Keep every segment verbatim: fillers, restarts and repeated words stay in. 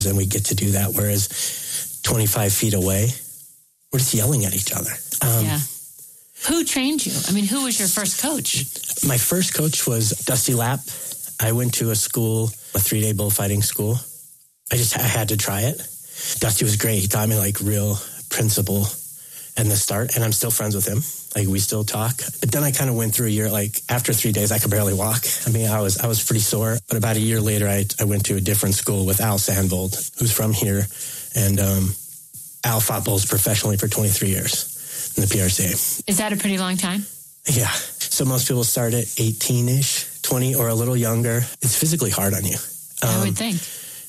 and we get to do that. Whereas twenty-five feet away, we're just yelling at each other. Um, yeah. Who trained you? I mean, who was your first coach? My first coach was Dusty Lapp. I went to a school, a three-day bullfighting school. I just I had to try it. Dusty was great. He taught me like real principle in the start, and I'm still friends with him. Like we still talk. But then I kind of went through a year, like after three days, I could barely walk. I mean, I was I was pretty sore. But about a year later, I, I went to a different school with Al Sandvold, who's from here. And um, Al fought bulls professionally for twenty-three years in the P R C A. Is that a pretty long time? Yeah. So most people start at eighteen-ish, twenty, or a little younger. It's physically hard on you. Um, I would think.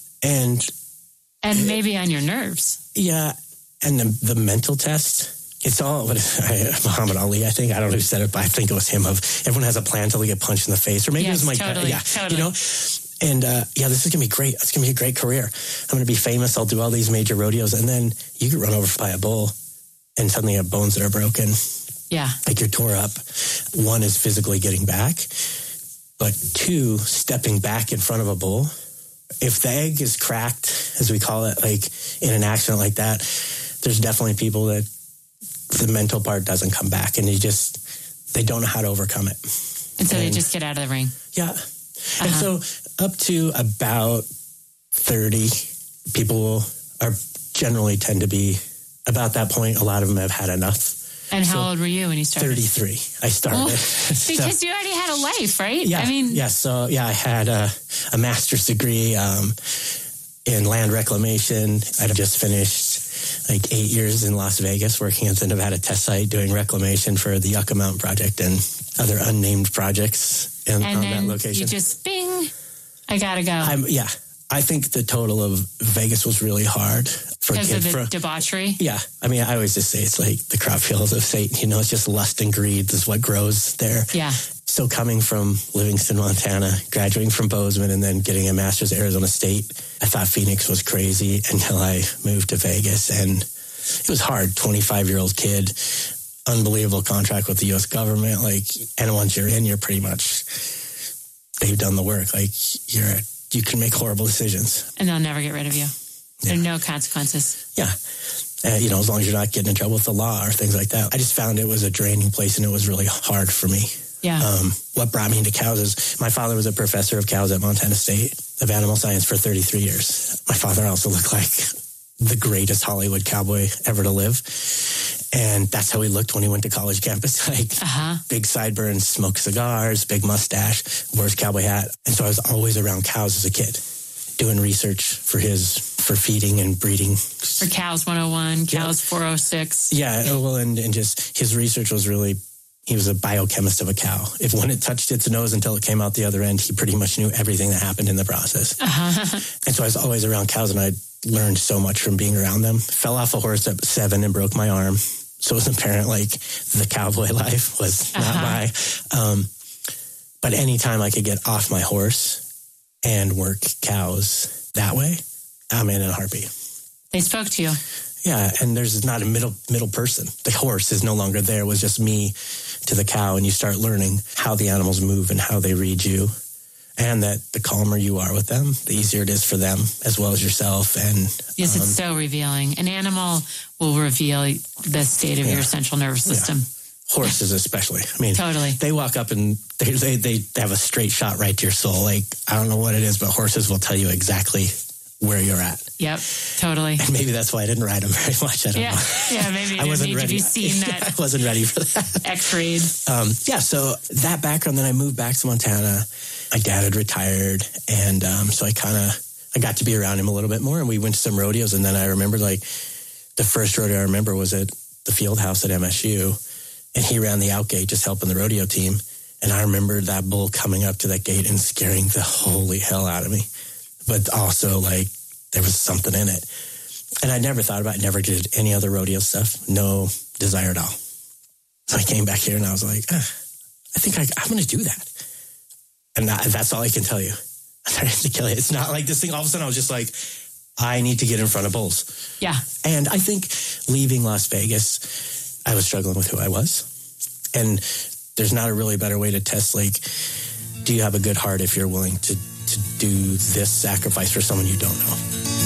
And and maybe on your nerves. Yeah. And the, the mental test, it's all, what I, Muhammad Ali, I think, I don't know who said it, but I think it was him, of everyone has a plan until they get punched in the face. Or maybe yes, it was my totally, yeah, totally. you know? And uh, yeah, this is going to be great. It's going to be a great career. I'm going to be famous. I'll do all these major rodeos. And then you get run over by a bull and suddenly you have bones that are broken. Yeah. Like you're tore up. One is physically getting back, but two, stepping back in front of a bull. If the egg is cracked, as we call it, like in an accident like that, there's definitely people that the mental part doesn't come back and you just, they don't know how to overcome it. And so and, they just get out of the ring. Yeah. Uh-huh. And so up to about thirty, people are generally tend to be, about that point, a lot of them have had enough. And how so, old were you when you started? thirty-three. I started. Well, so, because you already had a life, right? Yeah. I mean, yeah. So, yeah, I had a, a master's degree um, in land reclamation. I'd just finished like eight years in Las Vegas working at the Nevada test site doing reclamation for the Yucca Mountain Project and other unnamed projects in, and on then that location. You just, bing, I gotta go. I'm, yeah. I think the total of Vegas was really hard for because kids. of the for, debauchery? Yeah. I mean, I always just say it's like the crop fields of Satan. You know, it's just lust and greed is what grows there. Yeah. So coming from Livingston, Montana, graduating from Bozeman, and then getting a master's at Arizona State, I thought Phoenix was crazy until I moved to Vegas. And it was hard. twenty-five-year-old kid, unbelievable contract with the U S government. Like, and once you're in, you're pretty much, they've done the work. Like, you're you can make horrible decisions. And they'll never get rid of you. Yeah. There are no consequences. Yeah. Uh, you know, as long as you're not getting in trouble with the law or things like that. I just found it was a draining place and it was really hard for me. Yeah. Um, what brought me into cows is my father was a professor of cows at Montana State of animal science for thirty-three years. My father also looked like the greatest Hollywood cowboy ever to live. And that's how he looked when he went to college campus. Like uh-huh. big sideburns, smoked cigars, big mustache, wears cowboy hat. And so I was always around cows as a kid, doing research for his, for feeding and breeding. For Cows one oh one, Cows yeah. four oh six. Yeah, well, and, and just his research was really, he was a biochemist of a cow. If when it touched its nose until it came out the other end, he pretty much knew everything that happened in the process. Uh-huh. And so I was always around cows and I learned so much from being around them. Fell off a horse at seven and broke my arm. So it was apparent like the cowboy life was not uh-huh. my, um, but anytime I could get off my horse and work cows that way, I'm in a heartbeat. They spoke to you. Yeah. And there's not a middle, middle person. The horse is no longer there. It was just me to the cow. And you start learning how the animals move and how they read you. And that the calmer you are with them, the easier it is for them as well as yourself. And yes, um, it's so revealing. An animal will reveal the state of yeah. your central nervous system. Yeah. Horses especially. I mean, totally. They walk up and they, they they have a straight shot right to your soul. Like, I don't know what it is, but horses will tell you exactly where you're at. Yep, totally. And maybe that's why I didn't ride them very much. I don't yeah. know. Yeah, maybe you I wasn't need ready. to be seen that. Yeah, I wasn't ready for that. X-rayed. Um, yeah, so that background, then I moved back to Montana. My dad had retired, and um, so I kind of, I got to be around him a little bit more, and we went to some rodeos, and then I remember, like, the first rodeo I remember was at the field house at M S U, and he ran the outgate just helping the rodeo team, and I remember that bull coming up to that gate and scaring the holy hell out of me, but also, like, there was something in it. And I never thought about it, never did any other rodeo stuff, no desire at all. So I came back here, and I was like, ah, I think I, I'm going to do that. And that, that's all I can tell you. I'm trying to kill you. It's not like this thing. All of a sudden, I was just like, I need to get in front of bulls. Yeah. And I think leaving Las Vegas, I was struggling with who I was. And there's not a really better way to test, like, do you have a good heart if you're willing to, to do this sacrifice for someone you don't know?